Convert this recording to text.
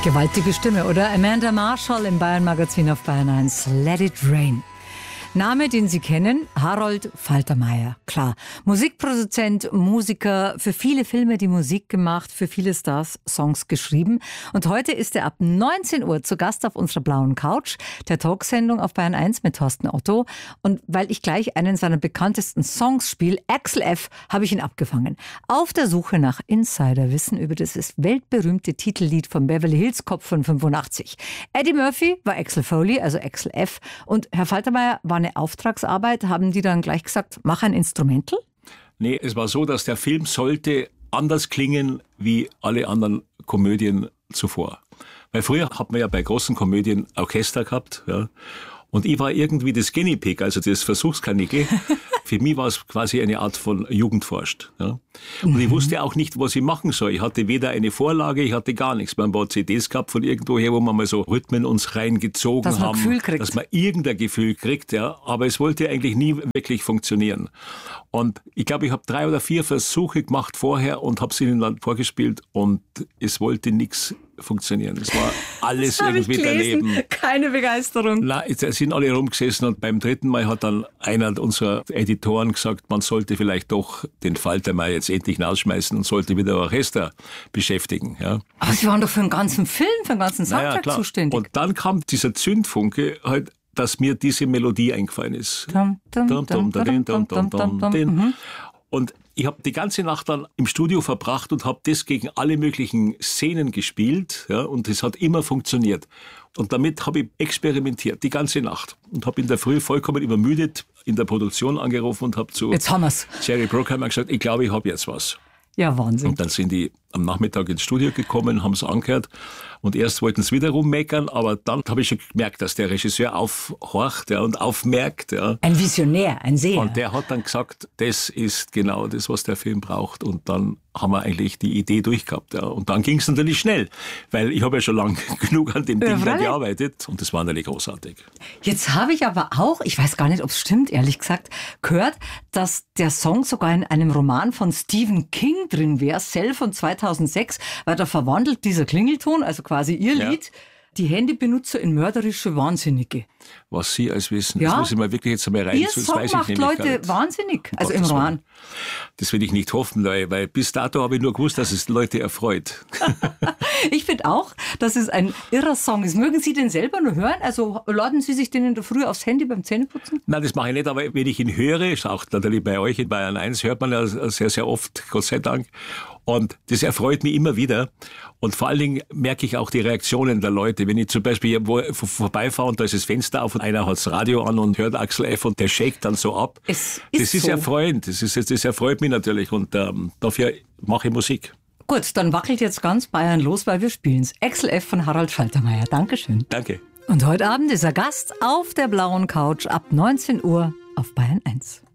Gewaltige Stimme, oder? Amanda Marshall im Bayern-Magazin auf Bayern 1. Let It Rain. Name, den Sie kennen, Harold Faltermeier. Klar, Musikproduzent, Musiker, für viele Filme die Musik gemacht, für viele Stars Songs geschrieben. Und heute ist er ab 19 Uhr zu Gast auf unserer blauen Couch, der Talksendung auf Bayern 1 mit Thorsten Otto. Und weil ich gleich einen seiner bekanntesten Songs spiele, Axel F., habe ich ihn abgefangen. Auf der Suche nach Insiderwissen über das weltberühmte Titellied von Beverly Hills Cop von 85. Eddie Murphy war Axel Foley, also Axel F. Und Herr Faltermeier war eine Auftragsarbeit. Haben die dann gleich gesagt, mach ein Instrumental? Nee, es war so, dass der Film sollte anders klingen wie alle anderen Komödien zuvor. Weil früher hat man ja bei großen Komödien Orchester gehabt. Ja. Und ich war irgendwie das Guinea Pig, also das Versuchskaninchen. Für mich war es quasi eine Art von Jugendforscht. Ja. Und ich wusste auch nicht, was ich machen soll. Ich hatte weder eine Vorlage, ich hatte gar nichts. Wir haben ein paar CDs gehabt von irgendwoher, wo wir mal so Rhythmen uns reingezogen dass man haben. Gefühl kriegt. Dass man irgendein Gefühl kriegt. Ja. Aber es wollte eigentlich nie wirklich funktionieren. Und ich glaube, ich habe 3 oder 4 Versuche gemacht vorher und habe sie ihnen dann vorgespielt und es wollte nichts funktionieren. Es war alles irgendwie daneben. Keine Begeisterung. Nein, da sind alle rumgesessen und beim 3. Mal hat dann einer unserer Editoren gesagt, man sollte vielleicht doch den Faltermeier jetzt endlich rausschmeißen und sollte wieder Orchester beschäftigen. Ja. Aber Sie waren doch für den ganzen Film, für den ganzen Soundtrack zuständig. Und dann kam dieser Zündfunke halt, dass mir diese Melodie eingefallen ist. Und ich habe die ganze Nacht dann im Studio verbracht und habe das gegen alle möglichen Szenen gespielt. Ja, und es hat immer funktioniert. Und damit habe ich experimentiert, die ganze Nacht. Und habe in der Früh vollkommen übermüdet in der Produktion angerufen und habe zu Jerry Bruckheimer gesagt, ich glaube, ich habe jetzt was. Ja, Wahnsinn. Und dann sind die am Nachmittag ins Studio gekommen, haben es angehört und erst wollten sie wieder rummeckern, aber dann habe ich schon gemerkt, dass der Regisseur aufhorcht und aufmerkt. Ja. Ein Visionär, ein Seher. Und der hat dann gesagt, das ist genau das, was der Film braucht. Und dann haben wir eigentlich die Idee durchgehabt. Ja. Und dann ging es natürlich schnell, weil ich habe ja schon lange genug an dem Ding da gearbeitet und das war natürlich großartig. Jetzt habe ich aber auch, ich weiß gar nicht, ob es stimmt, ehrlich gesagt, gehört, dass der Song sogar in einem Roman von Stephen King drin wäre, Cell von 2006, weil da verwandelt dieser Klingelton, also quasi Ihr Lied, die Handybenutzer in mörderische Wahnsinnige. Was Sie als wissen, das muss ich mal wirklich jetzt einmal rein. Ihr Song macht Leute wahnsinnig, also im Roman. Das will ich nicht hoffen, weil bis dato habe ich nur gewusst, dass es Leute erfreut. Ich finde auch, dass es ein irrer Song ist. Mögen Sie den selber nur hören? Also laden Sie sich den in der Früh aufs Handy beim Zähneputzen? Nein, das mache ich nicht, aber wenn ich ihn höre, ist auch natürlich bei euch in Bayern 1, hört man ja sehr, sehr oft, Gott sei Dank. Und das erfreut mich immer wieder. Und vor allen Dingen merke ich auch die Reaktionen der Leute. Wenn ich zum Beispiel vorbeifahre und da ist das Fenster auf und einer hat das Radio an und hört Axel F. und der shakt dann so ab. Das ist so erfreuend. Das erfreut mich natürlich und dafür mache ich Musik. Gut, dann wackelt jetzt ganz Bayern los, weil wir spielen's. Axel F. von Harold Faltermeier. Dankeschön. Danke. Und heute Abend ist er Gast auf der blauen Couch ab 19 Uhr auf Bayern 1.